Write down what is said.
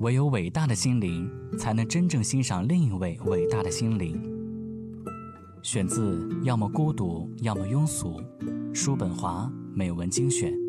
唯有伟大的心灵，才能真正欣赏另一位伟大的心灵。选自要么孤独，要么庸俗，叔本华美文精选。